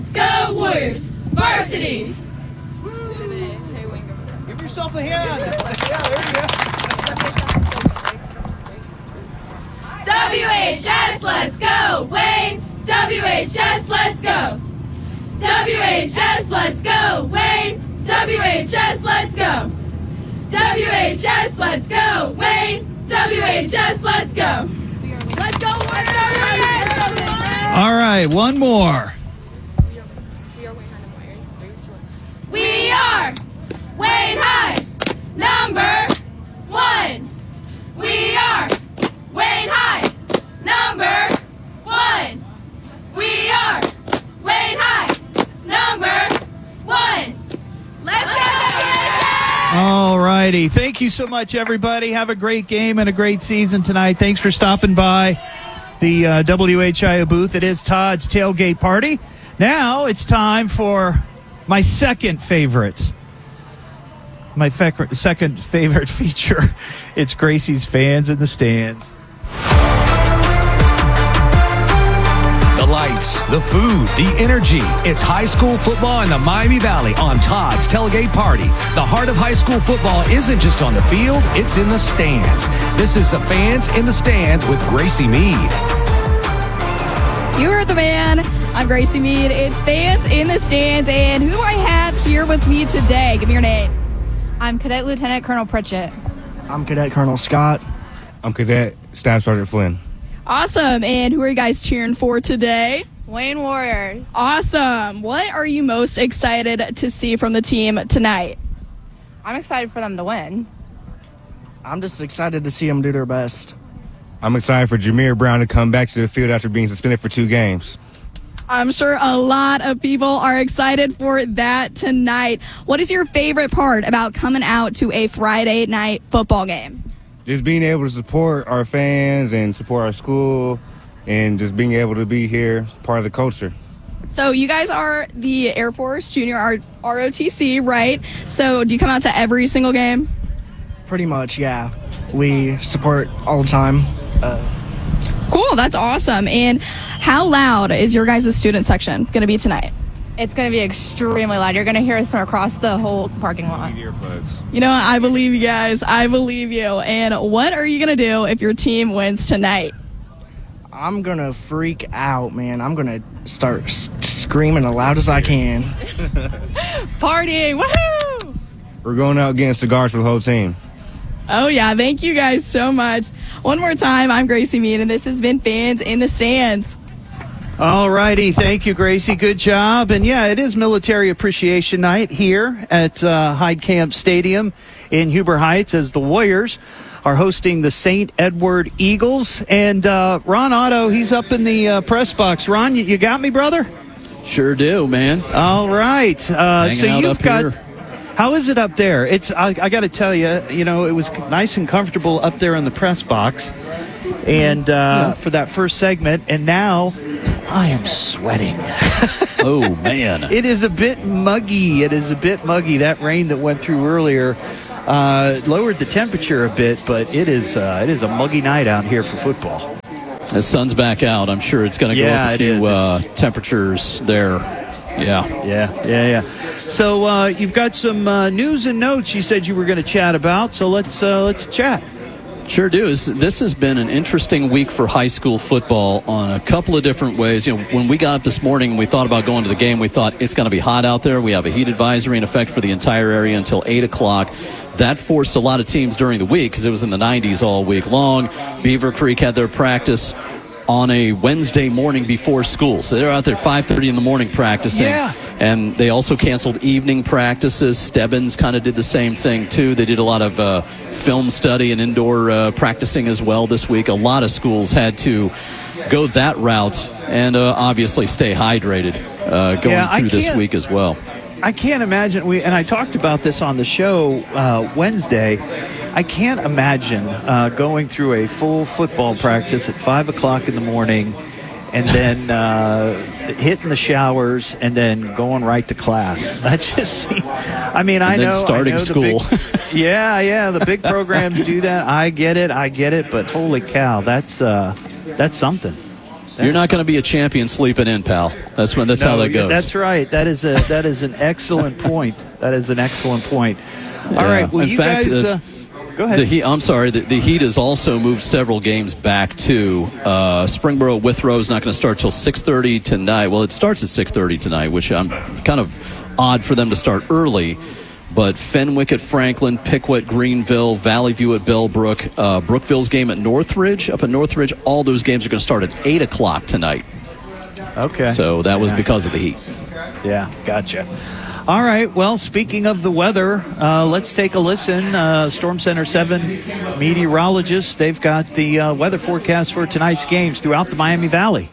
Go Warriors! Varsity! Give yourself a hand. Yeah, there you go. WHS, let's go! Wayne! WHS, let's go! WHS, let's go! Wayne! WHS, let's go! WHS, let's go! Wayne! WHS, let's go! Let's go, Warriors! All right, one more. We are Wayne High, number 1. We are Wayne High, number 1. We are Wayne High, number 1. Let's go, WHS! All righty. Thank you so much, everybody. Have a great game and a great season tonight. Thanks for stopping by the WHIO booth. It is Todd's Tailgate Party. Now it's time for my second favorite feature. It's Gracie's Fans in the Stands. The lights, the food, the energy. It's high school football in the Miami Valley on Todd's Tailgate Party. The heart of high school football isn't just on the field, it's in the stands. This is the Fans in the Stands with Gracie Mead. You heard the man. I'm Gracie Mead. It's Fans in the Stands. And who do I have here with me today? Give me your names. I'm Cadet Lieutenant Colonel Pritchett. I'm Cadet Colonel Scott. I'm Cadet Staff Sergeant Flynn. Awesome. And who are you guys cheering for today? Wayne Warriors. Awesome. What are you most excited to see from the team tonight? I'm excited for them to win. I'm just excited to see them do their best. I'm excited for Jameer Brown to come back to the field after being suspended for 2 games. I'm sure a lot of people are excited for that tonight. What is your favorite part about coming out to a Friday night football game? Just being able to support our fans and support our school and just being able to be here, part of the culture. So you guys are the Air Force Junior ROTC, right? So do you come out to every single game? Pretty much, yeah. We support all the time. Cool, that's awesome. And how loud is your guys' student section going to be tonight? It's going to be extremely loud. You're going to hear us from across the whole parking lot. You know what? I believe you guys. I believe you. And what are you going to do if your team wins tonight? I'm going to freak out, man. I'm going to start screaming as loud as I can. Partying. Woohoo! We're going out getting cigars for the whole team. Oh, yeah. Thank you guys so much. One more time, I'm Gracie Mead, and this has been Fans in the Stands. All righty. Thank you, Gracie. Good job. And, yeah, it is Military Appreciation Night here at Hyde Camp Stadium in Huber Heights as the Warriors are hosting the St. Edward Eagles. And Ron Otto, he's up in the press box. Ron, you got me, brother? Sure do, man. All right. So you've got... Here. How is it up there? I got to tell you, it was nice and comfortable up there in the press box, and for that first segment, and now I am sweating. Oh man, it is a bit muggy. That rain that went through earlier lowered the temperature a bit, but it is a muggy night out here for football. The sun's back out. I'm sure it's going to go up a few temperatures there. Yeah. So you've got some news and notes you said you were going to chat about, so let's chat. Sure do. This has been an interesting week for high school football on a couple of different ways. When we got up this morning and we thought about going to the game, we thought it's going to be hot out there. We have a heat advisory in effect for the entire area until 8 o'clock. That forced a lot of teams during the week because it was in the 90s all week long. Beaver Creek had their practice on a Wednesday morning before school. So they're out there 5:30 in the morning practicing. Yeah. And they also canceled evening practices. Stebbins kind of did the same thing, too. They did a lot of film study and indoor practicing as well this week. A lot of schools had to go that route and obviously stay hydrated going through this week as well. I can't imagine, and I talked about this on the show Wednesday, I can't imagine going through a full football practice at 5 o'clock in the morning and then hitting the showers and then going right to class. That just seems, I mean, I know. And then starting school. The big programs do that. I get it, but holy cow, that's something. You're not going to be a champion sleeping in, pal. That's how that goes. That's right. That is an excellent point. That is an excellent point. All right. Well, in fact, go ahead. The Heat has also moved several games back too. Springboro Withrow is not going to start till 6:30 tonight. Well, it starts at 6:30 tonight, which I'm kind of odd for them to start early. But Fenwick at Franklin, Pickwick, Greenville, Valley View at Bellbrook, Brookville's game at Northridge, up at Northridge, all those games are going to start at 8 o'clock tonight. Okay. So that was because of the heat. Yeah, gotcha. All right, well, speaking of the weather, let's take a listen. Storm Center 7 meteorologists, they've got the weather forecast for tonight's games throughout the Miami Valley.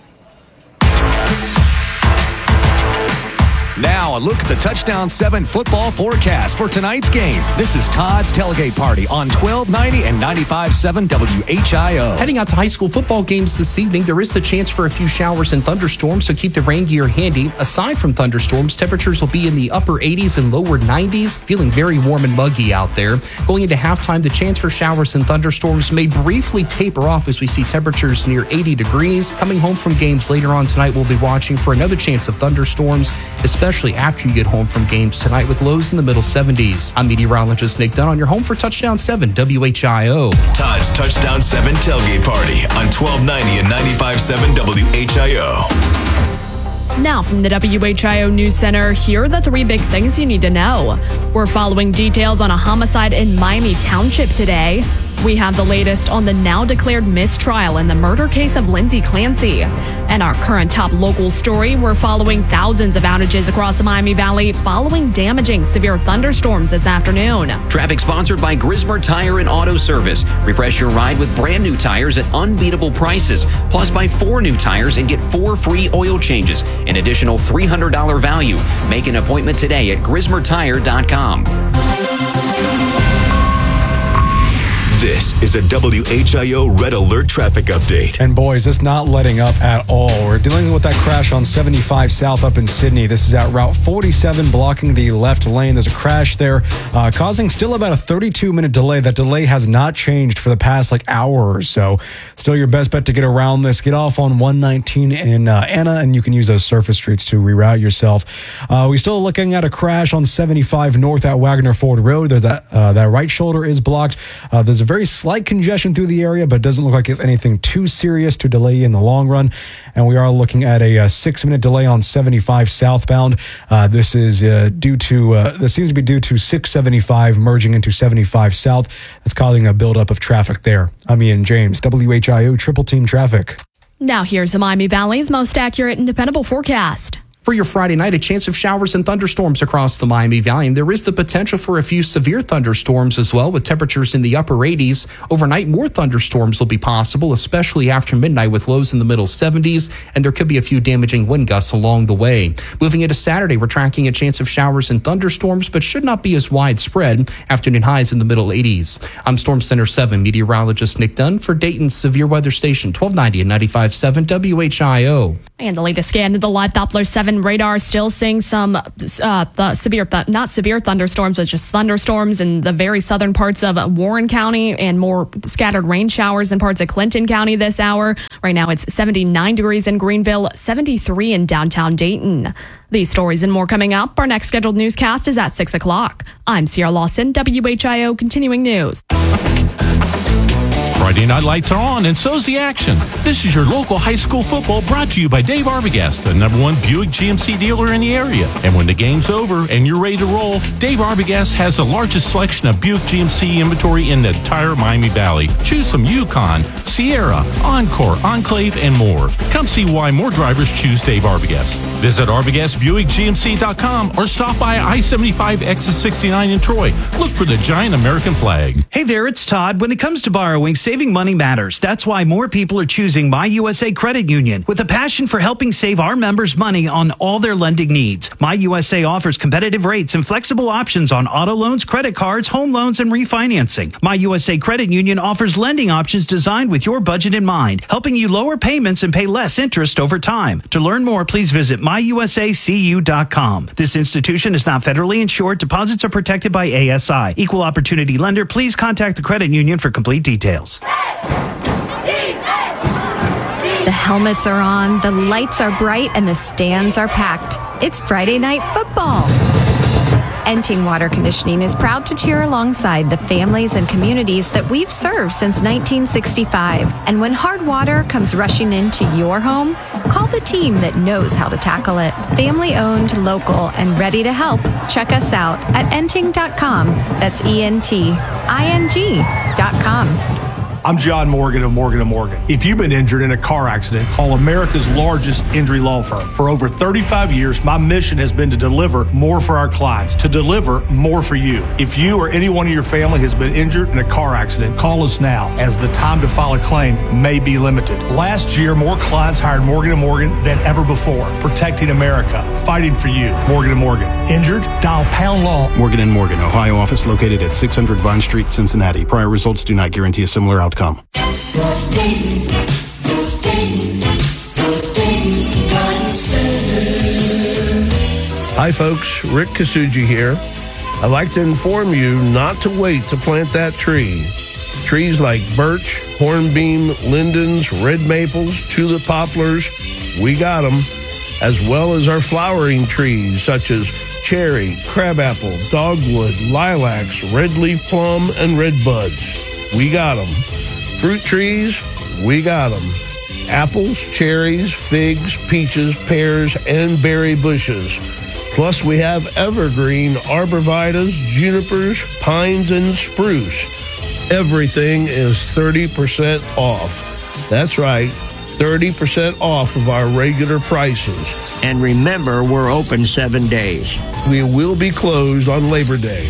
Now, a look at the Touchdown 7 football forecast for tonight's game. This is Todd's Tailgate Party on 1290 and 95.7 WHIO. Heading out to high school football games this evening, there is the chance for a few showers and thunderstorms, so keep the rain gear handy. Aside from thunderstorms, temperatures will be in the upper 80s and lower 90s, feeling very warm and muggy out there. Going into halftime, the chance for showers and thunderstorms may briefly taper off as we see temperatures near 80 degrees. Coming home from games later on tonight, we'll be watching for another chance of thunderstorms, especially after you get home from games tonight with lows in the middle 70s. I'm meteorologist Nick Dunn on your home for Touchdown 7 WHIO. Todd's Touchdown 7 Tailgate Party on 1290 and 95.7 WHIO. Now from the WHIO News Center, here are the 3 big things you need to know. We're following details on a homicide in Miami Township today. We have the latest on the now declared mistrial in the murder case of Lindsay Clancy. And our current top local story, we're following thousands of outages across the Miami Valley following damaging severe thunderstorms this afternoon. Traffic sponsored by Grismer Tire and Auto Service. Refresh your ride with brand new tires at unbeatable prices. Plus, buy 4 new tires and get 4 free oil changes. An additional $300 value. Make an appointment today at grismertire.com. This is a WHIO Red Alert traffic update. And boys, it's not letting up at all. We're dealing with that crash on 75 South up in Sydney. This is at Route 47, blocking the left lane. There's a crash there, causing still about a 32-minute delay. That delay has not changed for the past hour or so. Still your best bet to get around this. Get off on 119 in Anna, and you can use those surface streets to reroute yourself. We're still looking at a crash on 75 North at Wagner Ford Road. There's that right shoulder is blocked. There's a very slight congestion through the area, but it doesn't look like it's anything too serious to delay you in the long run. And we are looking at a 6-minute delay on 75 southbound. This is this seems to be due to 675 merging into 75 south. That's causing a buildup of traffic there. I'm Ian James, WHIO Triple Team Traffic. Now here's the Miami Valley's most accurate and dependable forecast. For your Friday night, a chance of showers and thunderstorms across the Miami Valley, and there is the potential for a few severe thunderstorms as well, with temperatures in the upper 80s. Overnight, more thunderstorms will be possible, especially after midnight, with lows in the middle 70s, and there could be a few damaging wind gusts along the way. Moving into Saturday, we're tracking a chance of showers and thunderstorms, but should not be as widespread. Afternoon highs in the middle 80s. I'm Storm Center 7 meteorologist Nick Dunn for Dayton's Severe Weather Station, 1290 and 95.7 WHIO. And the latest scan of the live Doppler 7 radar still seeing some not severe thunderstorms, but just thunderstorms in the very southern parts of Warren County and more scattered rain showers in parts of Clinton County this hour. Right now it's 79 degrees in Greenville, 73 in downtown Dayton. These stories and more coming up. Our next scheduled newscast is at 6 o'clock. I'm Sierra Lawson, WHIO Continuing News. Friday night lights are on, and so's the action. This is your local high school football brought to you by Dave Arbogast, the #1 Buick GMC dealer in the area. And when the game's over and you're ready to roll, Dave Arbogast has the largest selection of Buick GMC inventory in the entire Miami Valley. Choose from Yukon, Sierra, Encore, Enclave, and more. Come see why more drivers choose Dave Arbogast. Visit ArbogastBuickGMC.com or stop by I-75 exit 69 in Troy. Look for the giant American flag. Hey there, it's Todd. When it comes to borrowing, saving money matters. That's why more people are choosing My USA Credit Union with a passion for helping save our members money on all their lending needs. My USA offers competitive rates and flexible options on auto loans, credit cards, home loans, and refinancing. My USA Credit Union offers lending options designed with your budget in mind, helping you lower payments and pay less interest over time. To learn more, please visit myusacu.com. This institution is not federally insured. Deposits are protected by ASI. Equal opportunity lender. Please contact the credit union for complete details. The helmets are on, the lights are bright, and the stands are packed. It's Friday Night Football. Enting Water Conditioning is proud to cheer alongside the families and communities that we've served since 1965. And when hard water comes rushing into your home, call the team that knows how to tackle it. Family owned, local, and ready to help. Check us out at enting.com. That's ENTING.com. I'm John Morgan of Morgan & Morgan. If you've been injured in a car accident, call America's largest injury law firm. For over 35 years, my mission has been to deliver more for our clients, to deliver more for you. If you or anyone in your family has been injured in a car accident, call us now, as the time to file a claim may be limited. Last year, more clients hired Morgan & Morgan than ever before, protecting America, fighting for you. Morgan & Morgan. Injured? Dial pound law. Morgan & Morgan, Ohio office located at 600 Vine Street, Cincinnati. Prior results do not guarantee a similar outcome. Hi folks, Rick Kasuji here. I'd like to inform you not to wait to plant that tree. Trees like birch, hornbeam, lindens, red maples, tulip poplars, we got them, as well as our flowering trees such as cherry, crabapple, dogwood, lilacs, red leaf plum, and red buds. We got them. Fruit trees, we got them. Apples, cherries, figs, peaches, pears, and berry bushes. Plus, we have evergreen arborvitaes, junipers, pines, and spruce. Everything is 30% off. That's right, 30% off of our regular prices. And remember, we're open 7 days. We will be closed on Labor Day.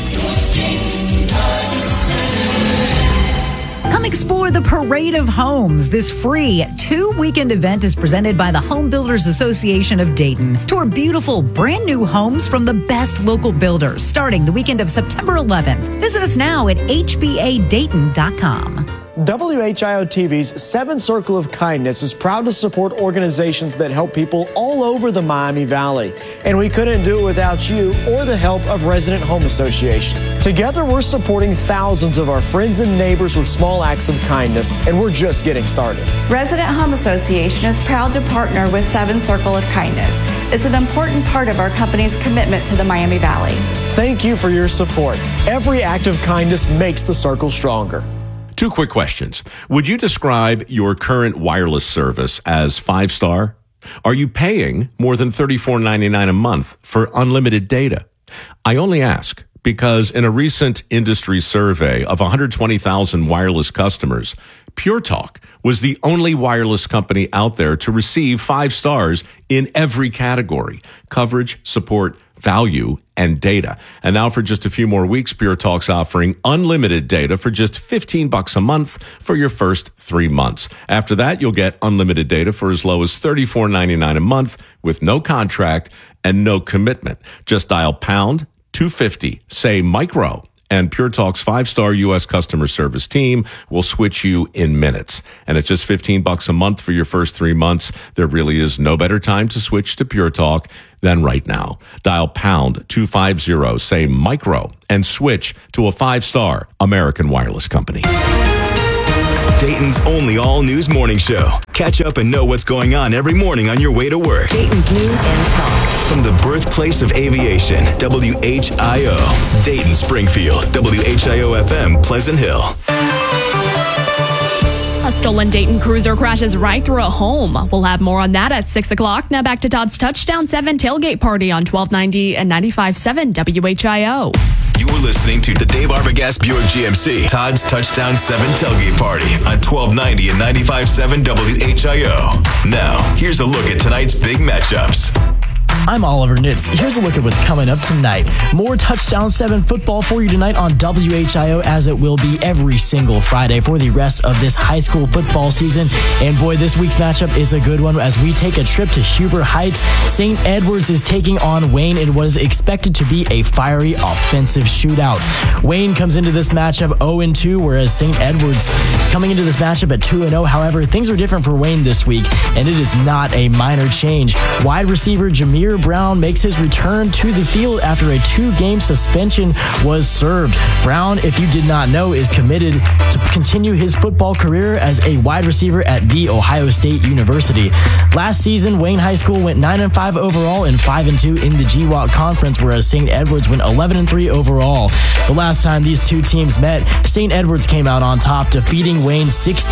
Come explore the Parade of Homes. This free 2-weekend event is presented by the Home Builders Association of Dayton. Tour beautiful, brand new homes from the best local builders starting the weekend of September 11th. Visit us now at hbadayton.com. WHIO TV's 7 Circle of Kindness is proud to support organizations that help people all over the Miami Valley. And we couldn't do it without you or the help of Resident Home Association. Together, we're supporting thousands of our friends and neighbors with small acts of kindness, and we're just getting started. Resident Home Association is proud to partner with 7 Circle of Kindness. It's an important part of our company's commitment to the Miami Valley. Thank you for your support. Every act of kindness makes the circle stronger. 2 quick questions. Would you describe your current wireless service as 5-star? Are you paying more than $34.99 a month for unlimited data? I only ask because in a recent industry survey of 120,000 wireless customers, Pure Talk was the only wireless company out there to receive 5 stars in every category: coverage, support, value, and data. And now for just a few more weeks, Pure Talk's offering unlimited data for just $15 a month for your first 3 months. After that, you'll get unlimited data for as low as $34.99 a month with no contract and no commitment. Just dial pound 250, say micro, and Pure Talk's 5-star U.S. customer service team will switch you in minutes. And at just $15 a month for your first 3 months, there really is no better time to switch to Pure Talk than right now. Dial pound 250, say micro, and switch to a 5-star American wireless company. Dayton's only all-news morning show. Catch up and know what's going on every morning on your way to work. Dayton's News and Talk. From the birthplace of aviation, WHIO. Dayton, Springfield, WHIO-FM, Pleasant Hill. A stolen Dayton cruiser crashes right through a home. We'll have more on that at 6 o'clock. Now back to Todd's Touchdown 7 tailgate party on 1290 and 95.7 WHIO. You're listening to the Dave Arbogast Buick GMC Todd's Touchdown 7 tailgate party on 1290 and 95.7 WHIO. Now, here's a look at tonight's big matchups. I'm Oliver Nitz. Here's a look at what's coming up tonight. More Touchdown 7 football for you tonight on WHIO, as it will be every single Friday for the rest of this high school football season. And boy, this week's matchup is a good one as we take a trip to Huber Heights. St. Edwards is taking on Wayne in what is expected to be a fiery offensive shootout. Wayne comes into this matchup 0-2, whereas St. Edwards coming into this matchup at 2-0. However, things are different for Wayne this week, and it is not a minor change. Wide receiver Jameer Xavier Brown makes his return to the field after a 2-game suspension was served. Brown, if you did not know, is committed to continue his football career as a wide receiver at The Ohio State University. Last season, Wayne High School went 9-5 overall and 5-2 in the GWAC Conference, whereas St. Edwards went 11-3 overall. The last time these two teams met, St. Edwards came out on top, defeating Wayne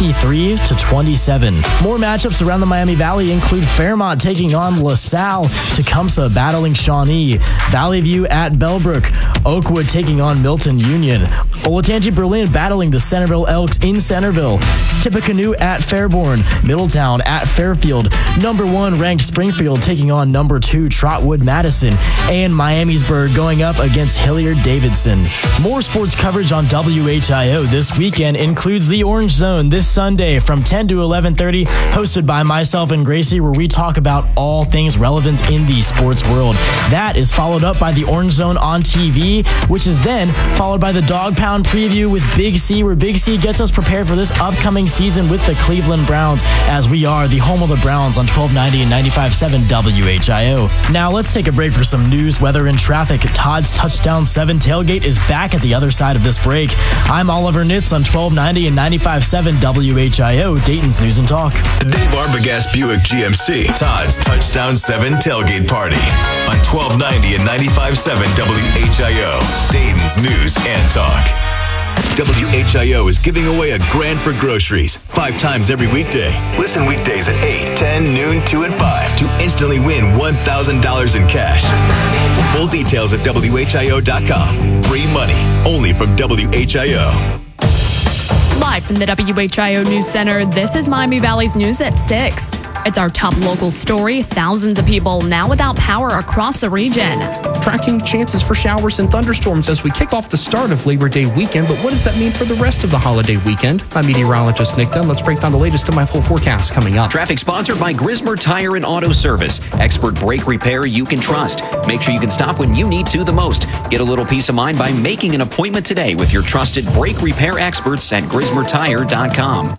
63-27. More matchups around the Miami Valley include Fairmont taking on LaSalle, Tecumseh battling Shawnee, Valley View at Bellbrook, Oakwood taking on Milton Union, Olentangy Berlin battling the Centerville Elks in Centerville, Tippecanoe at Fairborn, Middletown at Fairfield, number 1 ranked Springfield taking on number 2 Trotwood Madison, and Miamisburg going up against Hilliard-Davidson. More sports coverage on WHIO this weekend includes the Orange Zone this Sunday from 10 to 11:30, hosted by myself and Gracie, where we talk about all things relevant in the sports world. That is followed up by the Orange Zone on TV, which is then followed by the Dog Pound preview with Big C, where Big C gets us prepared for this upcoming season with the Cleveland Browns, as we are the home of the Browns on 1290 and 95.7 WHIO. Now let's take a break for some news, weather, and traffic. Todd's Touchdown 7 tailgate is back at the other side of this break. I'm Oliver Nitz on 1290 and 95.7 WHIO, Dayton's News and Talk. The Dave Arbogast Buick GMC Todd's Touchdown 7 tailgate party on 1290 and 95.7 WHIO, Dayton's News and Talk. WHIO is giving away a grand for groceries 5 times every weekday. Listen weekdays at 8, 10, noon, 2, and 5 to instantly win $1,000 in cash. Full details at WHIO.com. Free money only from WHIO. Live from the WHIO News Center, this is Miami Valley's News at 6. It's our top local story. Thousands of people now without power across the region. Tracking chances for showers and thunderstorms as we kick off the start of Labor Day weekend. But what does that mean for the rest of the holiday weekend? I'm meteorologist Nick Dunn. Let's break down the latest in my full forecast coming up. Traffic sponsored by Grismer Tire and Auto Service. Expert brake repair you can trust. Make sure you can stop when you need to the most. Get a little peace of mind by making an appointment today with your trusted brake repair experts at GrismerTire.com.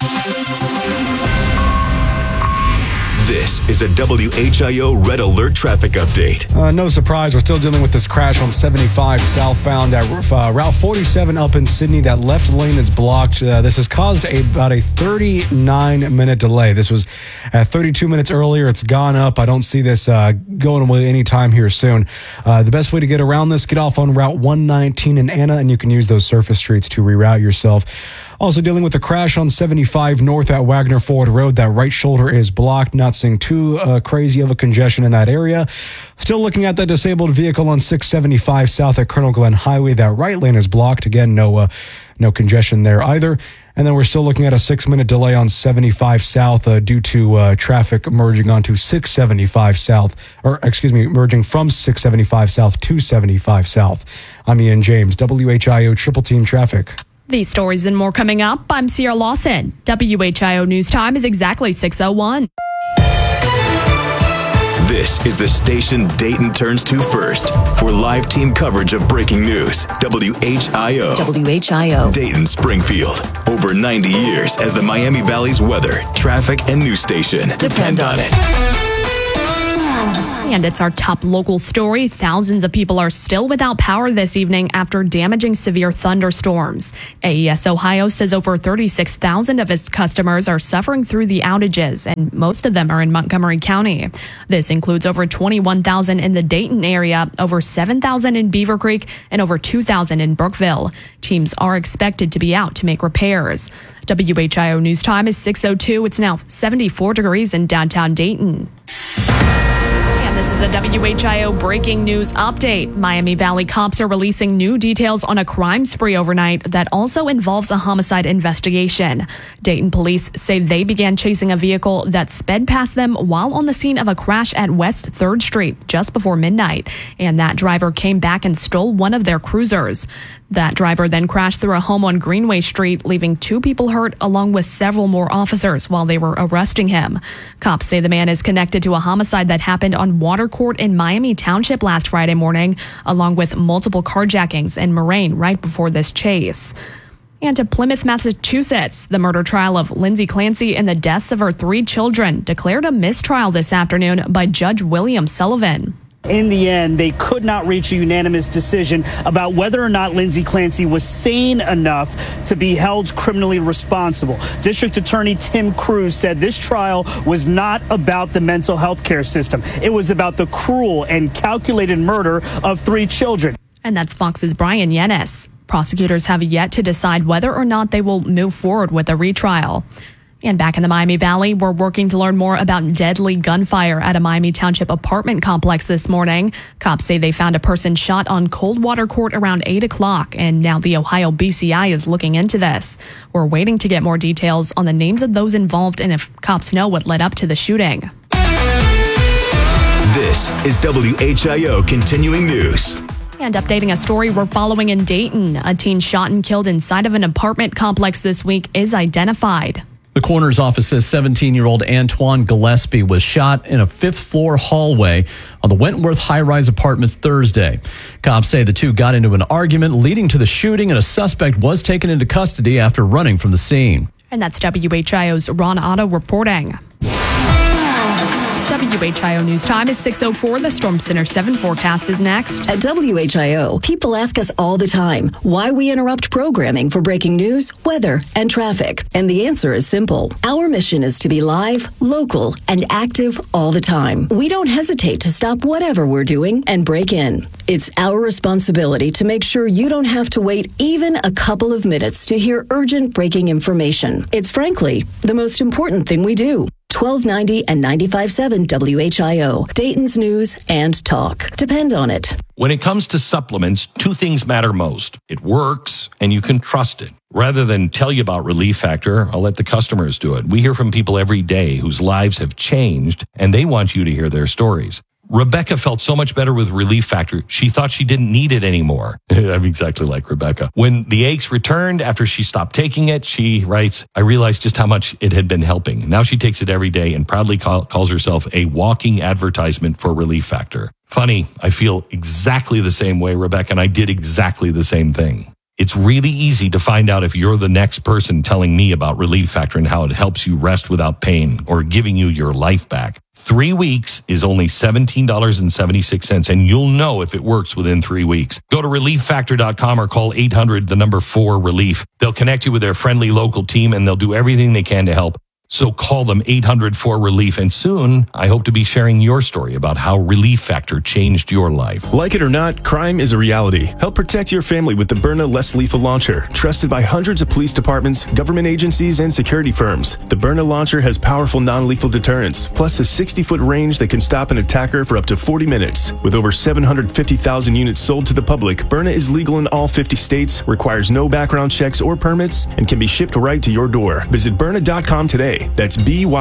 This is a WHIO Red Alert traffic update. No surprise, we're still dealing with this crash on 75 southbound at Route 47 up in Sydney. That left lane is blocked. This has caused about a 39-minute delay. This was at 32 minutes earlier. It's gone up. I don't see this going away anytime here soon. The best way to get around this, get off on Route 119 in Anna, and you can use those surface streets to reroute yourself. Also dealing with a crash on 75 north at Wagner Ford Road. That right shoulder is blocked. Not seeing too crazy of a congestion in that area. Still looking at that disabled vehicle on 675 south at Colonel Glenn Highway. That right lane is blocked. Again, no congestion there either. And then we're still looking at a 6-minute delay on 75 south due to traffic merging onto 675 south, merging from 675 south to 75 south. I'm Ian James, WHIO Triple Team Traffic. These stories and more coming up. I'm Sierra Lawson. WHIO News Time is exactly 6:01. This is the station Dayton turns to first for live team coverage of breaking news. WHIO. WHIO. Dayton Springfield. Over 90 years as the Miami Valley's weather, traffic, and news station. Depend on it. And it's our top local story. Thousands of people are still without power this evening after damaging severe thunderstorms. AES Ohio says over 36,000 of its customers are suffering through the outages, and most of them are in Montgomery County. This includes over 21,000 in the Dayton area, over 7,000 in Beaver Creek, and over 2,000 in Brookville. Teams are expected to be out to make repairs. WHIO News Time is 6:02. It's now 74 degrees in downtown Dayton. This is a WHIO breaking news update. Miami Valley cops are releasing new details on a crime spree overnight that also involves a homicide investigation. Dayton police say they began chasing a vehicle that sped past them while on the scene of a crash at West 3rd Street just before midnight, and that driver came back and stole one of their cruisers. That driver then crashed through a home on Greenway Street, leaving 2 people hurt along with several more officers while they were arresting him. Cops say the man is connected to a homicide that happened on Water Court in Miami Township last Friday morning, along with multiple carjackings in Moraine right before this chase. And to Plymouth, Massachusetts, the murder trial of Lindsay Clancy and the deaths of her 3 children declared a mistrial this afternoon by Judge William Sullivan. In the end, they could not reach a unanimous decision about whether or not Lindsay Clancy was sane enough to be held criminally responsible. District Attorney Tim Cruz said this trial was not about the mental health care system. It was about the cruel and calculated murder of 3 children. And that's Fox's Brian Yennis. Prosecutors have yet to decide whether or not they will move forward with a retrial. And back in the Miami Valley, we're working to learn more about deadly gunfire at a Miami Township apartment complex this morning. Cops say they found a person shot on Coldwater Court around 8 o'clock, and now the Ohio BCI is looking into this. We're waiting to get more details on the names of those involved and if cops know what led up to the shooting. This is WHIO Continuing News. And updating a story we're following in Dayton. A teen shot and killed inside of an apartment complex this week is identified. The coroner's office says 17-year-old Antoine Gillespie was shot in a 5th-floor hallway on the Wentworth high-rise apartments Thursday. Cops say the two got into an argument leading to the shooting, and a suspect was taken into custody after running from the scene. And that's WHIO's Ron Otto reporting. WHIO News Time is 6:04. The Storm Center 7 forecast is next. At WHIO, people ask us all the time why we interrupt programming for breaking news, weather, and traffic. And the answer is simple. Our mission is to be live, local, and active all the time. We don't hesitate to stop whatever we're doing and break in. It's our responsibility to make sure you don't have to wait even a couple of minutes to hear urgent breaking information. It's frankly the most important thing we do. 1290 and 95.7 WHIO, Dayton's News and Talk. Depend on it. When it comes to supplements, 2 things matter most. It works, and you can trust it. Rather than tell you about Relief Factor, I'll let the customers do it. We hear from people every day whose lives have changed, and they want you to hear their stories. Rebecca felt so much better with Relief Factor, she thought she didn't need it anymore. I'm exactly like Rebecca. When the aches returned after she stopped taking it, she writes, I realized just how much it had been helping. Now she takes it every day and proudly calls herself a walking advertisement for Relief Factor. Funny, I feel exactly the same way, Rebecca, and I did exactly the same thing. It's really easy to find out if you're the next person telling me about Relief Factor and how it helps you rest without pain or giving you your life back. 3 weeks is only $17.76, and you'll know if it works within 3 weeks. Go to ReliefFactor.com or call 800-4-RELIEF. They'll connect you with their friendly local team, and they'll do everything they can to help. So call them 800-4-RELIEF, and soon I hope to be sharing your story about how Relief Factor changed your life. Like it or not, crime is a reality. Help protect your family with the Byrna Less Lethal Launcher, trusted by hundreds of police departments, government agencies, and security firms. The Byrna launcher has powerful non-lethal deterrence, plus a 60-foot range that can stop an attacker for up to 40 minutes. With over 750,000 units sold to the public, Byrna is legal in all 50 states, requires no background checks or permits, and can be shipped right to your door. Visit Byrna.com today. That's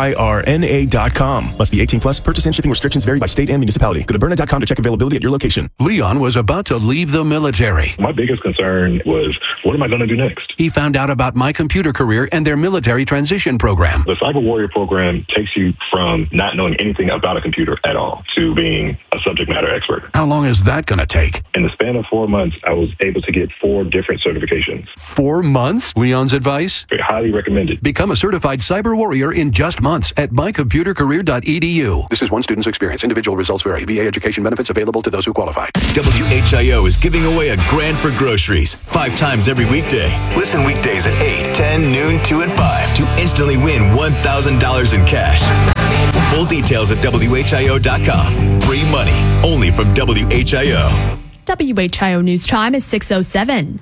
BYRNA.com. Must be 18 plus. Purchase and shipping restrictions vary by state and municipality. Go to Byrna.com to check availability at your location. Leon was about to leave the military. My biggest concern was, what am I going to do next? He found out about My Computer Career and their military transition program. The Cyber Warrior program takes you from not knowing anything about a computer at all to being a subject matter expert. How long is that going to take? In the span of 4 months, I was able to get 4 different certifications. 4 months? Leon's advice? Highly recommended. Become a certified cyber warrior in just months at mycomputercareer.edu. This is one student's experience. Individual results vary. VA education benefits available to those who qualify. WHIO is giving away a grand for groceries 5 times every weekday. Listen weekdays at 8, 10, noon, 2, and 5 to instantly win $1,000 in cash. Full details at WHIO.com. Free money only from WHIO. WHIO News Time is 6:07.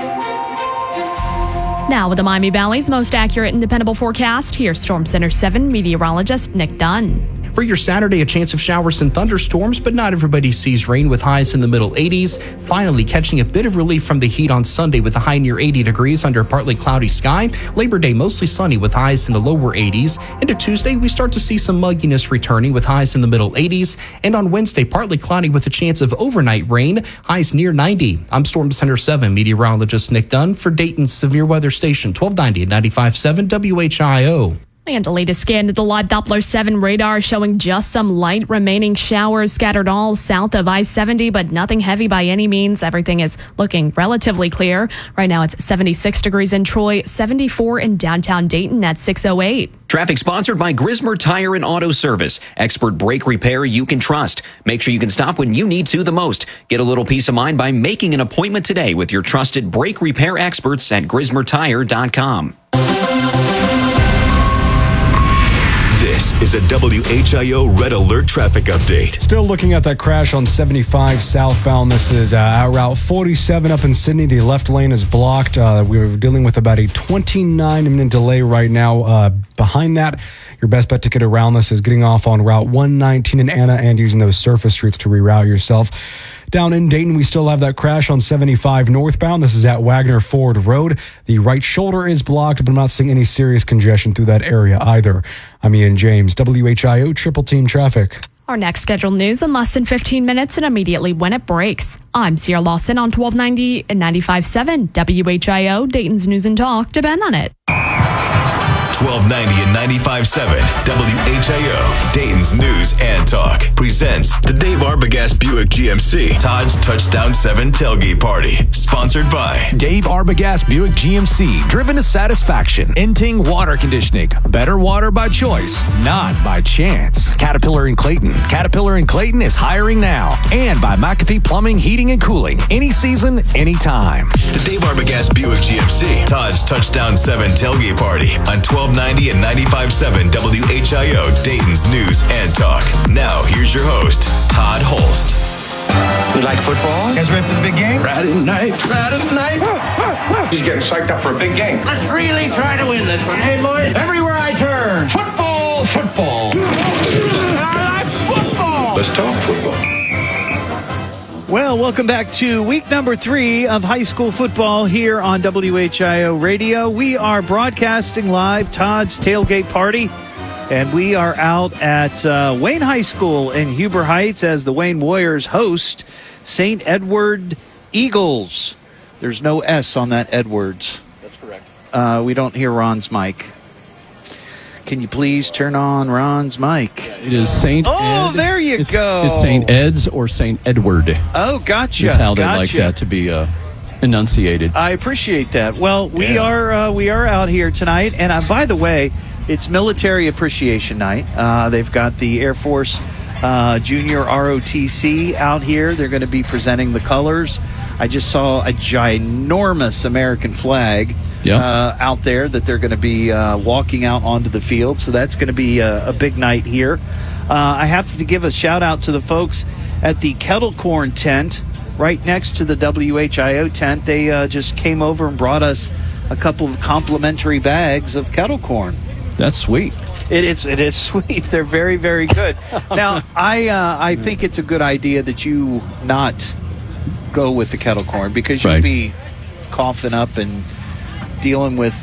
Now with the Miami Valley's most accurate and dependable forecast, here's Storm Center 7 meteorologist Nick Dunn. For your Saturday, a chance of showers and thunderstorms, but not everybody sees rain with highs in the middle 80s. Finally, catching a bit of relief from the heat on Sunday with a high near 80 degrees under a partly cloudy sky. Labor Day, mostly sunny with highs in the lower 80s. Into Tuesday, we start to see some mugginess returning with highs in the middle 80s. And on Wednesday, partly cloudy with a chance of overnight rain, highs near 90. I'm Storm Center 7 meteorologist Nick Dunn for Dayton's Severe Weather Station, 1290 and 95.7 WHIO. And the latest scan of the live Doppler 7 radar showing just some light remaining showers scattered all south of I-70, but nothing heavy by any means. Everything is looking relatively clear. Right now it's 76 degrees in Troy, 74 in downtown Dayton at 6:08. Traffic sponsored by Grismer Tire and Auto Service. Expert brake repair you can trust. Make sure you can stop when you need to the most. Get a little peace of mind by making an appointment today with your trusted brake repair experts at GrismerTire.com. This is a WHIO Red Alert traffic update. Still looking at that crash on 75 southbound. This is Route 47 up in Sydney. The left lane is blocked. We're dealing with about a 29-minute delay right now. Behind that, your best bet to get around this is getting off on Route 119 in Anna and using those surface streets to reroute yourself. Down in Dayton, we still have that crash on 75 northbound. This is at Wagner Ford Road. The right shoulder is blocked, but I'm not seeing any serious congestion through that area either. I'm Ian James, WHIO Triple Team Traffic. Our next scheduled news in less than 15 minutes and immediately when it breaks. I'm Sierra Lawson on 1290 and 95.7 WHIO, Dayton's News and Talk. Depend on it. 1290 and 95.7 WHIO, Dayton's News and Talk, presents the Dave Arbogast Buick GMC Todd's Touchdown 7 Tailgate Party, sponsored by Dave Arbogast Buick GMC, driven to satisfaction. Inting Water Conditioning, better water by choice, not by chance. Caterpillar in Clayton. Caterpillar in Clayton is hiring now. And by McAfee Plumbing, Heating, and Cooling. Any season, anytime. The Dave Arbogast Buick GMC Todd's Touchdown 7 Tailgate Party on 1290 and 95.7 WHIO, Dayton's News and Talk. Now, here's your host, Todd Holst. You like football? You guys ready for the big game? Friday night. He's getting psyched up for a big game. Let's really try to win this one, hey boys? Everywhere I turn, football, football. I like football. Let's talk football. Well, welcome back to week number 3 of high school football here on WHIO Radio. We are broadcasting live Todd's Tailgate Party, and we are out at Wayne High School in Huber Heights as the Wayne Warriors host St. Edward Eagles. There's no S on that Edwards. That's correct. We don't hear Ron's mic. Can you please turn on Ron's mic? It is St. Oh, Ed. there you go. It's St. Ed's or St. Edward. Oh, gotcha. Is how they like that to be enunciated. I appreciate that. Well, we are out here tonight, and by the way, it's Military Appreciation Night. They've got the Air Force Junior ROTC out here. They're going to be presenting the colors. I just saw a ginormous American flag out there that they're going to be walking out onto the field. So that's going to be a big night here. I have to give a shout out to the folks at the Kettle Corn tent right next to the WHIO tent. They just came over and brought us a couple of complimentary bags of kettle corn. That's sweet. It is sweet. They're very, very good. Now, I think it's a good idea that you not go with the kettle corn because you'll be coughing up and dealing with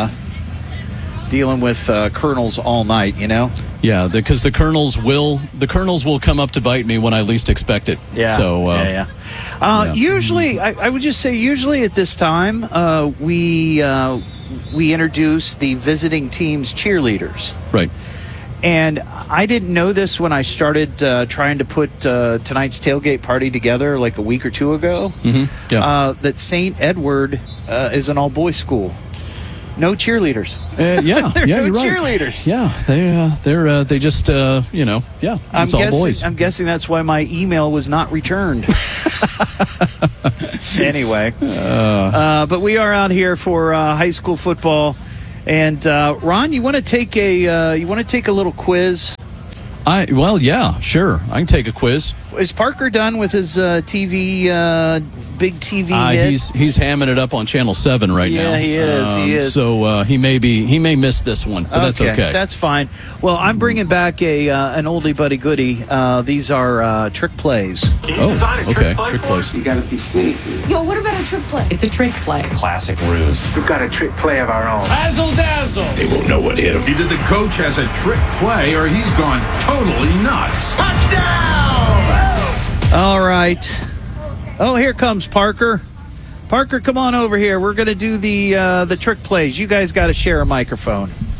kernels all night, you know? Yeah, because the kernels will come up to bite me when I least expect it. Yeah. So usually, I would just say usually at this time we introduce the visiting team's cheerleaders. Right. And I didn't know this when I started trying to put tonight's tailgate party together like a week or two ago. Mm-hmm. Yeah. That St. Edward is an all-boys school. No cheerleaders. Yeah, there yeah, are no you're right. cheerleaders. Yeah, they just it's all boys. I'm guessing that's why my email was not returned. Anyway, but we are out here for high school football, and Ron, you want to take a little quiz? Yeah, sure. I can take a quiz. Is Parker done with his TV? Big TV hit? He's hamming it up on Channel 7 right now. Yeah, he is. So he may miss this one, but that's okay. That's fine. Well, I'm bringing back an oldie buddy goodie. These are trick plays. Okay. Trick plays. You gotta be sneaky. Yo, what about a trick play? It's a trick play. Classic ruse. We've got a trick play of our own. Razzle dazzle. They won't know what hit him. Either the coach has a trick play or he's gone totally nuts. Touchdown! All right. Oh, here comes Parker. Parker, come on over here. We're going to do the trick plays. You guys got to share a microphone.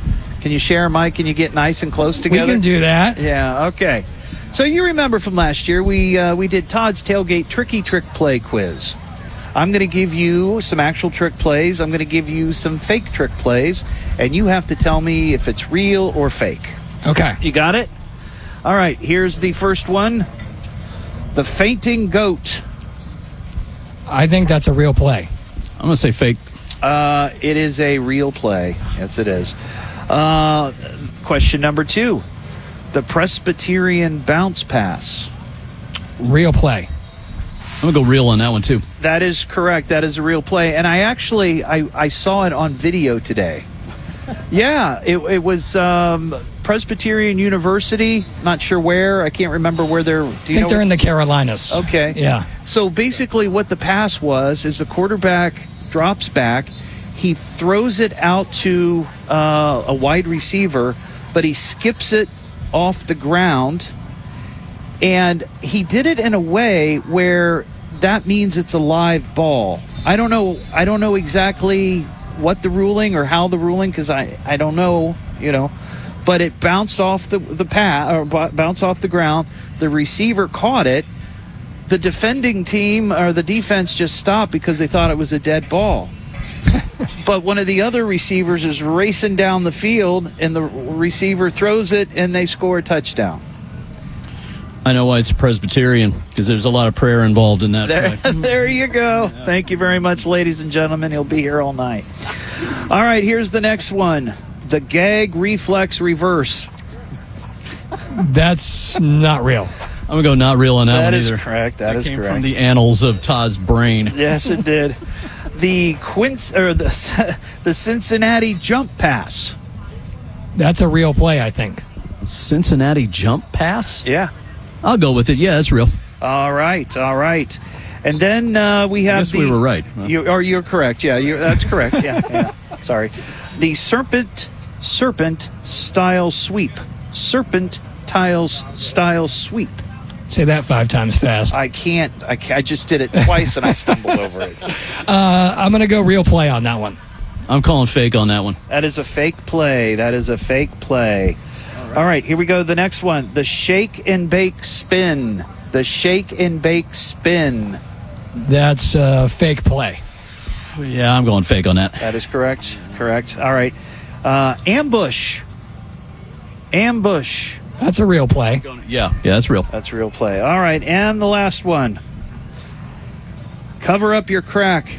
Can you share, Mike? Can you get nice and close together? We can do that. Yeah, okay. So you remember from last year, we did Todd's Tailgate Tricky Trick Play quiz. I'm going to give you some actual trick plays. I'm going to give you some fake trick plays, and you have to tell me if it's real or fake. Okay. You got it? All right, here's the first one. The fainting goat. I think that's a real play. I'm going to say fake. It is a real play. Yes, it is. Question number 2. The Presbyterian bounce pass. Real play. I'm going to go real on that one, too. That is correct. That is a real play. And I actually, I saw it on video today. Yeah, it was Presbyterian University. Not sure where. I can't remember where they're. I think they're in the Carolinas. Okay. Yeah. So basically what the pass was is the quarterback drops back. He throws it out to a wide receiver, but he skips it off the ground. And he did it in a way where that means it's a live ball. I don't know exactly what the ruling or how the ruling, because I don't know, but it bounced off the path or bounced off the ground. The receiver caught it. The defending team or the defense just stopped because they thought it was a dead ball. But one of the other receivers is racing down the field, and the receiver throws it, and they score a touchdown. I know why it's Presbyterian, because there's a lot of prayer involved in that. There you go. Yeah. Thank you very much, ladies and gentlemen. He'll be here all night. All right, here's the next one. The gag reflex reverse. That's not real. I'm going to go not real on that one either. That is correct. That is came correct. From the annals of Todd's brain. Yes, it did. The Cincinnati jump pass. That's a real play, I think. Cincinnati jump pass? Yeah. I'll go with it. Yeah, that's real. All right. And then we have we were right. You're correct. Yeah, that's correct. Yeah. Sorry. The serpent style sweep. Serpent style sweep. Say that 5 times fast. I can't. I just did it twice and I stumbled over it. I'm going to go real play on that one. I'm calling fake on that one. That is a fake play. All right, here we go. The next one. The shake and bake spin. That's a fake play. Yeah, I'm going fake on that. That is correct. All right. Ambush. That's a real play. Yeah, that's real. That's a real play. All right, and the last one. Cover up your crack.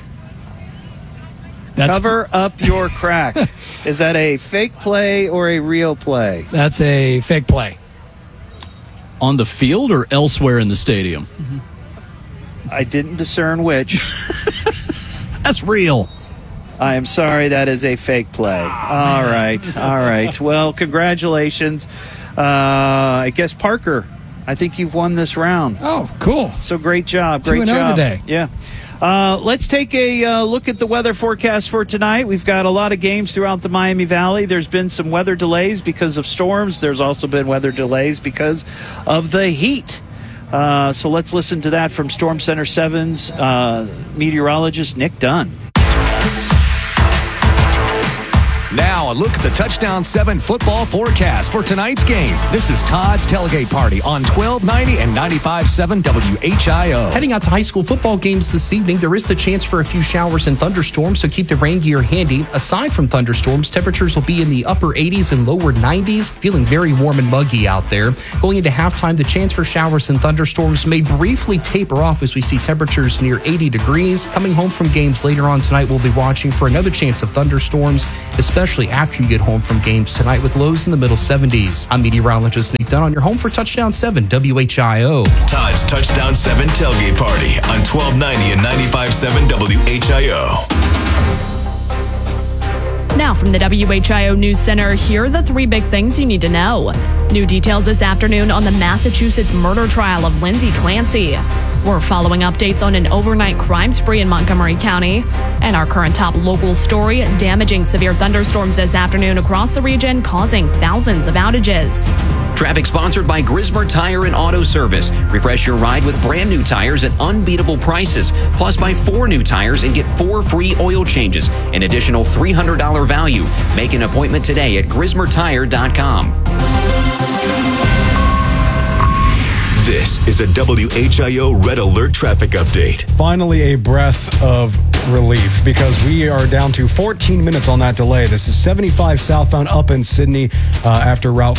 Cover up your crack. Is that a fake play or a real play? That's a fake play. On the field or elsewhere in the stadium? I didn't discern which. That's real. I am sorry, that is a fake play. All right. Well, congratulations. I guess, Parker, I think you've won this round. Oh, cool. So great job. 2-0 today. Yeah. Let's take a look at the weather forecast for tonight. We've got a lot of games throughout the Miami Valley. There's been some weather delays because of storms. There's also been weather delays because of the heat. So let's listen to that from Storm Center 7's meteorologist Nick Dunn. Now, a look at the Touchdown 7 football forecast for tonight's game. This is Todd's Tailgate Party on 1290 and 95.7 WHIO. Heading out to high school football games this evening, there is the chance for a few showers and thunderstorms, so keep the rain gear handy. Aside from thunderstorms, temperatures will be in the upper 80s and lower 90s, feeling very warm and muggy out there. Going into halftime, the chance for showers and thunderstorms may briefly taper off as we see temperatures near 80 degrees. Coming home from games later on tonight, we'll be watching for another chance of thunderstorms, especially after you get home from games tonight with lows in the middle 70s. I'm meteorologist Nick Dunn on your home for Touchdown 7 WHIO. Todd's Touchdown 7 Tailgate Party on 1290 and 95.7 WHIO. Now from the WHIO News Center, here are the 3 big things you need to know. New details this afternoon on the Massachusetts murder trial of Lindsay Clancy. We're following updates on an overnight crime spree in Montgomery County. And our current top local story, damaging severe thunderstorms this afternoon across the region, causing thousands of outages. Traffic sponsored by Grismer Tire and Auto Service. Refresh your ride with brand new tires at unbeatable prices. Plus, buy 4 new tires and get 4 free oil changes. An additional $300 value. Make an appointment today at GrismerTire.com. This is a WHIO Red Alert traffic update. Finally, a breath of relief because we are down to 14 minutes on that delay. This is 75 southbound up in Sydney after Route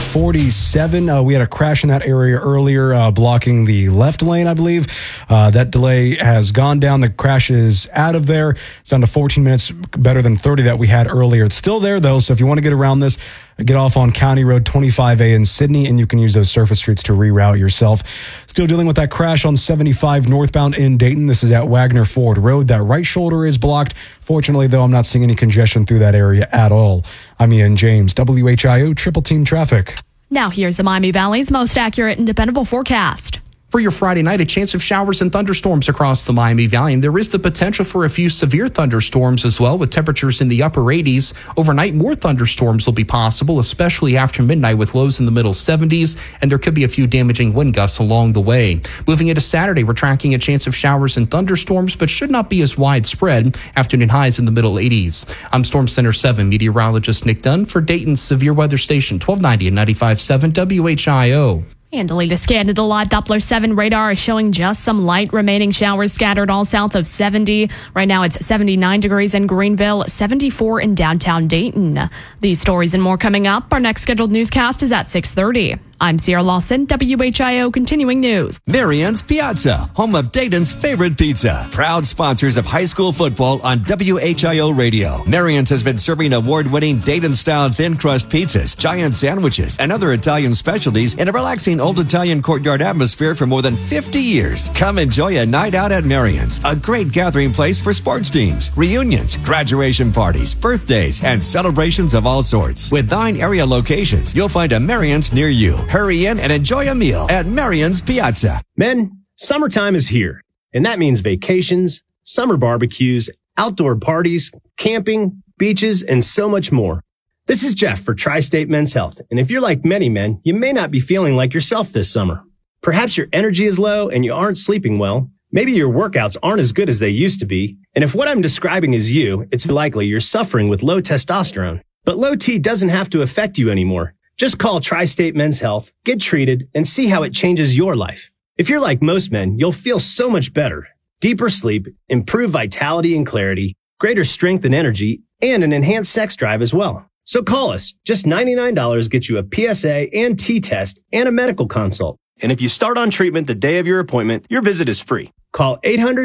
47. We had a crash in that area earlier, blocking the left lane, I believe. That delay has gone down. The crash is out of there. It's down to 14 minutes, better than 30 that we had earlier. It's still there, though, so if you want to get around this, get off on County Road 25A in Sydney, and you can use those surface streets to reroute yourself. Still dealing with that crash on 75 northbound in Dayton. This is at Wagner Ford Road. That right shoulder is blocked. Fortunately, though, I'm not seeing any congestion through that area at all. I'm Ian James, WHIO Triple Team Traffic. Now here's the Miami Valley's most accurate and dependable forecast. For your Friday night, a chance of showers and thunderstorms across the Miami Valley. And there is the potential for a few severe thunderstorms as well, with temperatures in the upper 80s. Overnight, more thunderstorms will be possible, especially after midnight, with lows in the middle 70s. And there could be a few damaging wind gusts along the way. Moving into Saturday, we're tracking a chance of showers and thunderstorms, but should not be as widespread. Afternoon highs in the middle 80s. I'm Storm Center 7 meteorologist Nick Dunn for Dayton's Severe Weather Station, 1290 and 95.7 WHIO. And the latest scan of the live Doppler 7 radar is showing just some light remaining showers scattered all south of 70. Right now it's 79 degrees in Greenville, 74 in downtown Dayton. These stories and more coming up. Our next scheduled newscast is at 6:30. I'm Sierra Lawson, WHIO Continuing News. Marian's Piazza, home of Dayton's favorite pizza. Proud sponsors of high school football on WHIO Radio. Marian's has been serving award-winning Dayton-style thin crust pizzas, giant sandwiches, and other Italian specialties in a relaxing old Italian courtyard atmosphere for more than 50 years. Come enjoy a night out at Marian's, a great gathering place for sports teams, reunions, graduation parties, birthdays, and celebrations of all sorts. With 9 area locations, you'll find a Marian's near you. Hurry in and enjoy a meal at Marian's Piazza. Men, summertime is here, and that means vacations, summer barbecues, outdoor parties, camping, beaches, and so much more. This is Jeff for Tri-State Men's Health, and if you're like many men, you may not be feeling like yourself this summer. Perhaps your energy is low and you aren't sleeping well. Maybe your workouts aren't as good as they used to be. And if what I'm describing is you, it's likely you're suffering with low testosterone. But low T doesn't have to affect you anymore. Just call Tri-State Men's Health, get treated, and see how it changes your life. If you're like most men, you'll feel so much better. Deeper sleep, improved vitality and clarity, greater strength and energy, and an enhanced sex drive as well. So call us. Just $99 gets you a PSA and T-test and a medical consult. And if you start on treatment the day of your appointment, your visit is free. Call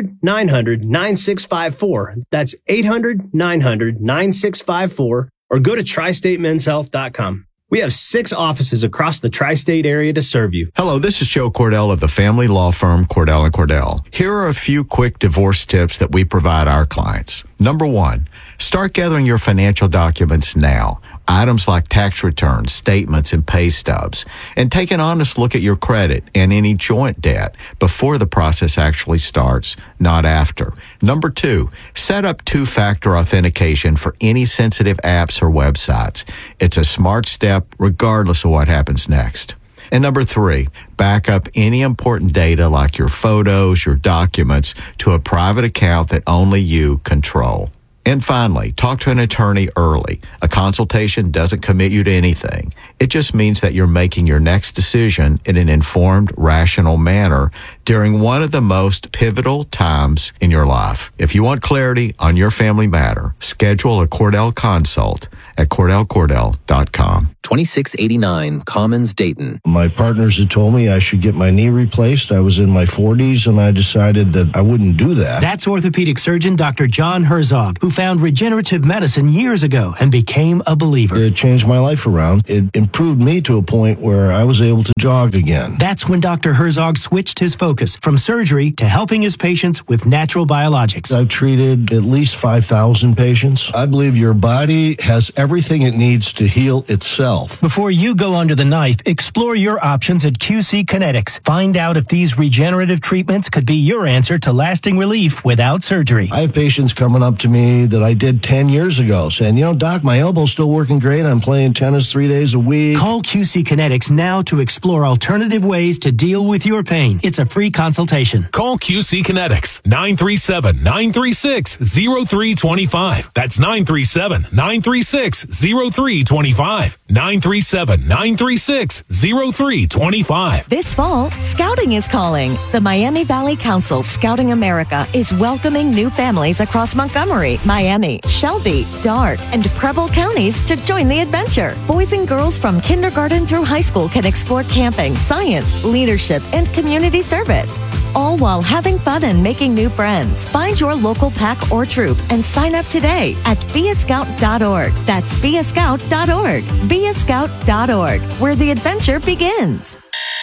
800-900-9654. That's 800-900-9654. Or go to tristatemenshealth.com. We have 6 offices across the tri-state area to serve you. Hello, this is Joe Cordell of the family law firm Cordell & Cordell. Here are a few quick divorce tips that we provide our clients. Number 1, start gathering your financial documents now. Items like tax returns, statements, and pay stubs. And take an honest look at your credit and any joint debt before the process actually starts, not after. Number 2, set up 2-factor authentication for any sensitive apps or websites. It's a smart step regardless of what happens next. And number 3, back up any important data like your photos, your documents to a private account that only you control. And finally, talk to an attorney early. A consultation doesn't commit you to anything. It just means that you're making your next decision in an informed, rational manner during one of the most pivotal times in your life. If you want clarity on your family matter, schedule a Cordell consult at CordellCordell.com. 2689 Commons, Dayton. My partners had told me I should get my knee replaced. I was in my 40s, and I decided that I wouldn't do that. That's orthopedic surgeon Dr. John Herzog, who found regenerative medicine years ago and became a believer. It changed my life around. It improved me to a point where I was able to jog again. That's when Dr. Herzog switched his focus from surgery to helping his patients with natural biologics. I've treated at least 5,000 patients. I believe your body has everything it needs to heal itself. Before you go under the knife, explore your options at QC Kinetics. Find out if these regenerative treatments could be your answer to lasting relief without surgery. I have patients coming up to me that I did 10 years ago saying, Doc, my elbow's still working great. I'm playing tennis 3 days a week. Call QC Kinetics now to explore alternative ways to deal with your pain. It's a free consultation. Call QC Kinetics, 937-936-0325. That's 937-936-0325. 937-936-0325. This fall, Scouting is calling. The Miami Valley Council Scouting America is welcoming new families across Montgomery, Miami, Shelby, Dart, and Preble counties to join the adventure. Boys and girls from kindergarten through high school can explore camping, science, leadership, and community service, all while having fun and making new friends. Find your local pack or troop and sign up today at beascout.org. That's beascout.org. Beascout.org, where the adventure begins.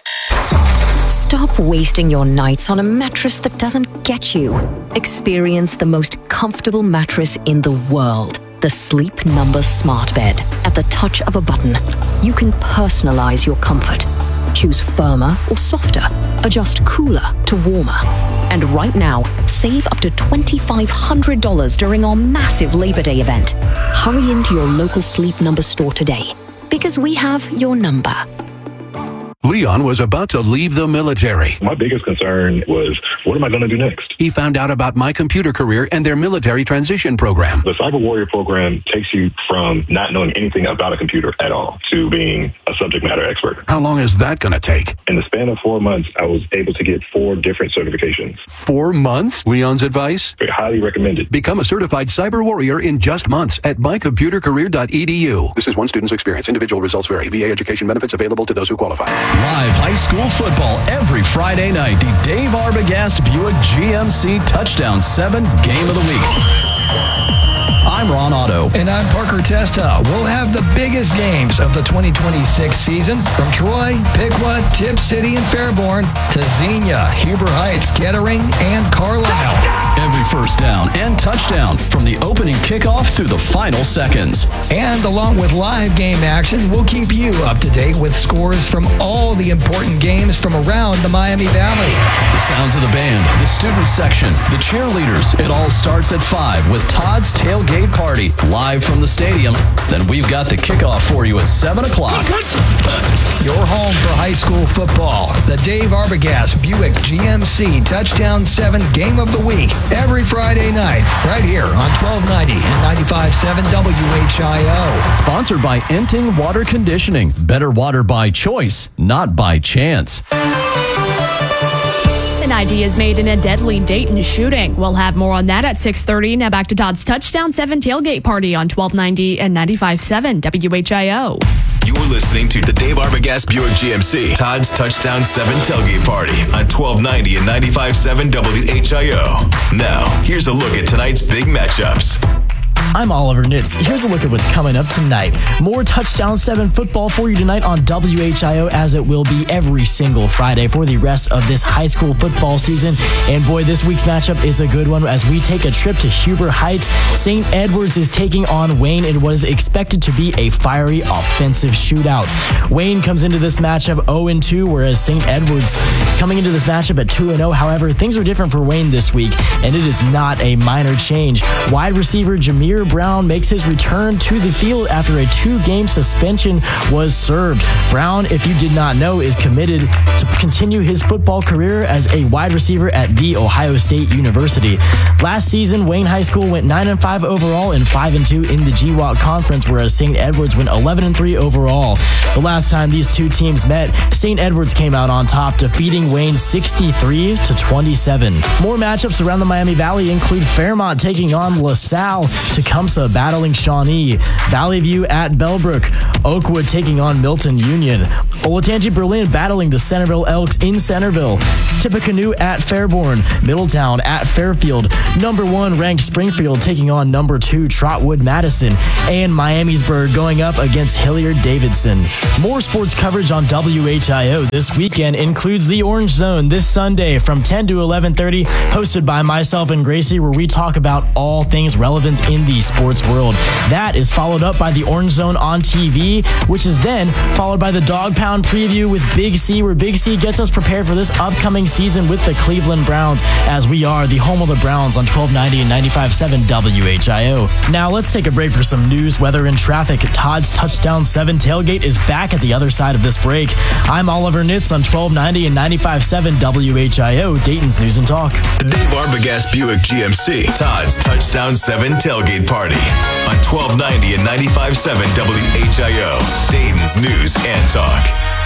Stop wasting your nights on a mattress that doesn't get you. Experience the most comfortable mattress in the world. The Sleep Number Smart Bed. At the touch of a button, you can personalize your comfort. Choose firmer or softer. Adjust cooler to warmer. And right now, save up to $2,500 during our massive Labor Day event. Hurry into your local Sleep Number store today, because we have your number. Leon was about to leave the military. My biggest concern was, what am I going to do next? He found out about My Computer Career and their military transition program. The Cyber Warrior program takes you from not knowing anything about a computer at all to being a subject matter expert. How long is that going to take? In the span of 4 months, I was able to get 4 different certifications. 4 months? Leon's advice? Highly recommended. Become a certified cyber warrior in just months at mycomputercareer.edu. This is one student's experience. Individual results vary. VA education benefits available to those who qualify. Live high school football every Friday night. The Dave Arbogast Buick GMC Touchdown 7 Game of the Week. I'm Ron Otto. And I'm Parker Testa. We'll have the biggest games of the 2026 season from Troy, Piqua, Tip City, and Fairborn to Xenia, Huber Heights, Kettering, and Carlisle. Every first down and touchdown from the opening kickoff through the final seconds. And along with live game action, we'll keep you up to date with scores from all the important games from around the Miami Valley. The sounds of the band, the student section, the cheerleaders. It all starts at 5 with Todd's Tailgate Party live from the stadium. Then we've got the kickoff for you at 7 o'clock. Your home for high school football. The Dave Arbogast Buick GMC Touchdown 7 Game of the Week. Every Friday night, right here on 1290 and 95.7 WHIO. Sponsored by Enting Water Conditioning. Better water by choice, not by chance. An ID is made in a deadly Dayton shooting. We'll have more on that at 6:30. Now back to Todd's Touchdown 7 Tailgate Party on 1290 and 95.7 WHIO. You're listening to the Dave Arbogast Buick GMC Todd's Touchdown 7 Tailgate Party on 1290 and 95.7 WHIO. Now, here's a look at tonight's big matchups. I'm Oliver Nitz. Here's a look at what's coming up tonight. More Touchdown 7 football for you tonight on WHIO, as it will be every single Friday for the rest of this high school football season. And boy, this week's matchup is a good one as we take a trip to Huber Heights. St. Edwards is taking on Wayne in what is expected to be a fiery offensive shootout. Wayne comes into this matchup 0-2, whereas St. Edwards coming into this matchup at 2-0. However, things are different for Wayne this week, and it is not a minor change. Wide receiver Jameer Brown makes his return to the field after a 2-game suspension was served. Brown, if you did not know, is committed to continue his football career as a wide receiver at The Ohio State University. Last season, Wayne High School went 9-5 overall and 5-2 in the GWAC Conference, whereas St. Edwards went 11-3 overall. The last time these two teams met, St. Edwards came out on top, defeating Wayne 63-27. More matchups around the Miami Valley include Fairmont taking on LaSalle, Tecumseh battling Shawnee, Valley View at Bellbrook, Oakwood taking on Milton Union, Olentangy Berlin battling the Centerville Elks in Centerville, Tippecanoe at Fairborn, Middletown at Fairfield, number 1 ranked Springfield taking on number 2 Trotwood Madison, and Miamisburg going up against Hilliard Davidson. More sports coverage on WHIO this weekend includes the Orange Zone this Sunday from 10 to 11:30, hosted by myself and Gracie, where we talk about all things relevant in the the sports world. That is followed up by the Orange Zone on TV, which is then followed by the Dog Pound preview with Big C, where Big C gets us prepared for this upcoming season with the Cleveland Browns, as we are the home of the Browns on 1290 and 95.7 WHIO. Now let's take a break for some news, weather, and traffic. Todd's Touchdown 7 tailgate is back at the other side of this break. I'm Oliver Nitz on 1290 and 95.7 WHIO, Dayton's News and Talk. The Dave Arbogast Buick GMC Todd's Touchdown 7 tailgate party on 1290 and 95.7 WHIO, Dayton's News and Talk.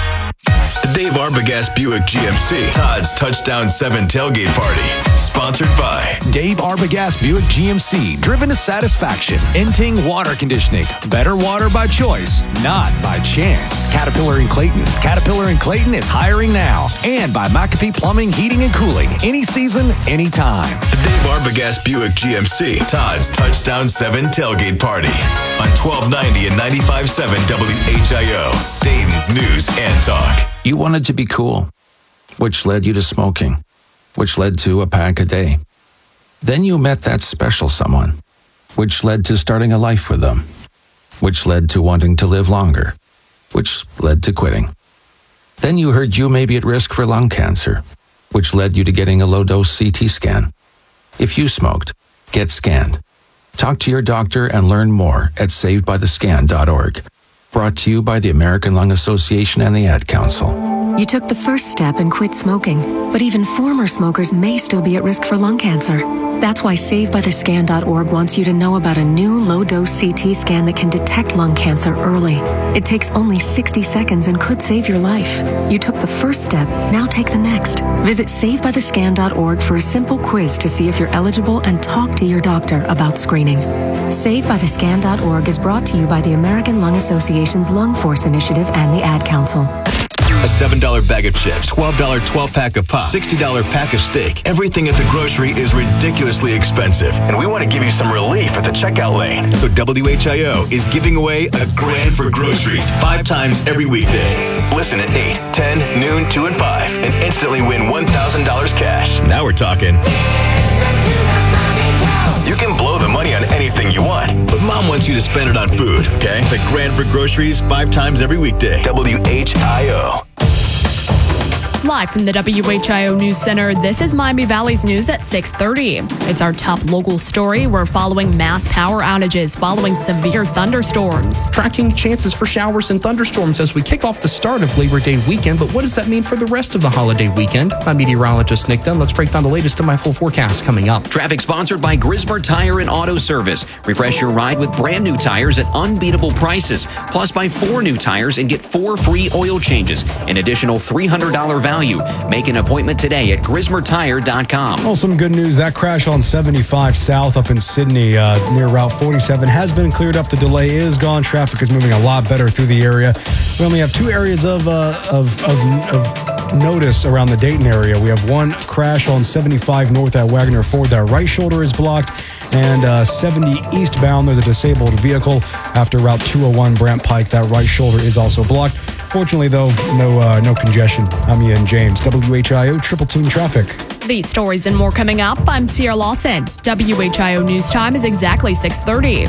The Dave Arbogast Buick GMC Todd's Touchdown 7 tailgate party, sponsored by Dave Arbogast Buick GMC, driven to satisfaction. Inting Water Conditioning, better water by choice, not by chance. Caterpillar and Clayton. Caterpillar and Clayton is hiring now. And by McAfee Plumbing, Heating, and Cooling. Any season, anytime. the Dave Arbogast Buick GMC Todd's Touchdown 7 tailgate party on 1290 and 95.7 WHIO, Dayton's News and Talk. You wanted to be cool, which led you to smoking, which led to a pack a day. Then you met that special someone, which led to starting a life with them, which led to wanting to live longer, which led to quitting. Then you heard you may be at risk for lung cancer, which led you to getting a low-dose CT scan. If you smoked, get scanned. Talk to your doctor and learn more at savedbythescan.org. Brought to you by the American Lung Association and the Ad Council. You took the first step and quit smoking, but even former smokers may still be at risk for lung cancer. That's why SaveByTheScan.org wants you to know about a new low-dose CT scan that can detect lung cancer early. It takes only 60 seconds and could save your life. You took the first step, now take the next. Visit SaveByTheScan.org for a simple quiz to see if you're eligible and talk to your doctor about screening. SaveByTheScan.org is brought to you by the American Lung Association's Lung Force Initiative and the Ad Council. A $7 bag of chips, $12 12-pack of pop, $60 pack of steak. Everything at the grocery is ridiculously expensive, and we want to give you some relief at the checkout lane. So WHIO is giving away a grand for groceries 5 times every weekday. Listen at 8, 10, noon, 2, and 5, and instantly win $1,000 cash. Now we're talking. You can blow the money on anything you want, but Mom wants you to spend it on food, okay? The grand for groceries 5 times every weekday. WHIO. Live from the WHIO News Center, this is Miami Valley's news at 6:30. It's our top local story. We're following mass power outages following severe thunderstorms. Tracking chances for showers and thunderstorms as we kick off the start of Labor Day weekend. But what does that mean for the rest of the holiday weekend? I'm meteorologist Nick Dunn. Let's break down the latest in my full forecast coming up. Traffic sponsored by Grismer Tire and Auto Service. Refresh your ride with brand new tires at unbeatable prices. Plus, buy 4 new tires and get 4 free oil changes. An additional $300 value. Make an appointment today at GrismerTire.com. Well, some good news. That crash on 75 South up in Sydney near Route 47 has been cleared up. The delay is gone. Traffic is moving a lot better through the area. We only have 2 areas of notice around the Dayton area. We have one crash on 75 north at Wagner Ford. That right shoulder is blocked. And 70 eastbound, there's a disabled vehicle after Route 201 Brant Pike. That right shoulder is also blocked. Fortunately, though, no congestion. I'm Ian James, WHIO Triple Team Traffic. These stories and more coming up. I'm Sierra Lawson. WHIO News Time is exactly 6:30.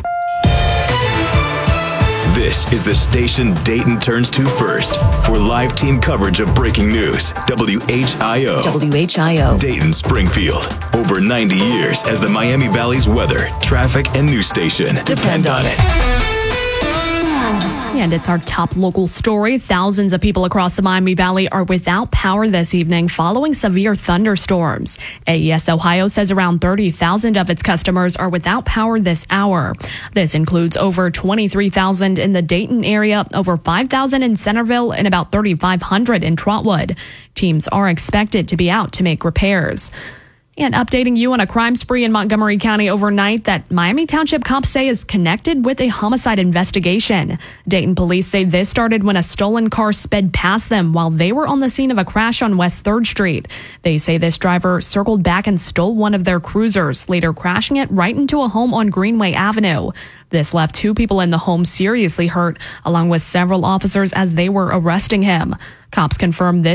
This is the station Dayton turns to first for live team coverage of breaking news. WHIO. WHIO. Dayton Springfield. Over 90 years as the Miami Valley's weather, traffic, and news station. Depend on it. And it's our top local story. Thousands of people across the Miami Valley are without power this evening following severe thunderstorms. AES Ohio says around 30,000 of its customers are without power this hour. This includes over 23,000 in the Dayton area, over 5,000 in Centerville, and about 3,500 in Trotwood. Teams are expected to be out to make repairs. And updating you on a crime spree in Montgomery County overnight that Miami Township cops say is connected with a homicide investigation. Dayton police say this started when a stolen car sped past them while they were on the scene of a crash on West 3rd Street. They say this driver circled back and stole one of their cruisers, later crashing it right into a home on Greenway Avenue. This left 2 people in the home seriously hurt, along with several officers as they were arresting him. Cops confirmed this